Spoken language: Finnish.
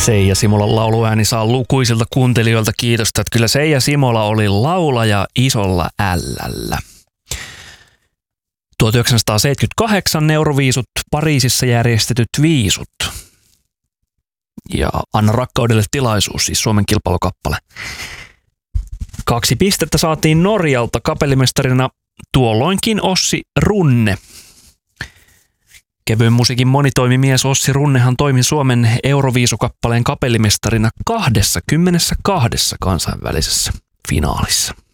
Seija Simolan lauluääni saa lukuisilta kuuntelijoilta kiitosta, että kyllä Seija Simola oli laulaja isolla L:llä. 1978 Euroviisut, Pariisissa järjestetyt viisut. Ja Anna rakkaudelle tilaisuus, siis Suomen kilpailukappale. 2 pistettä saatiin Norjalta, kapellimestarina tuolloinkin Ossi Runne. Kevyen musiikin monitoimimies Ossi Runnehan toimi Suomen Euroviisukappaleen kapellimestarina 22 kansainvälisessä finaalissa.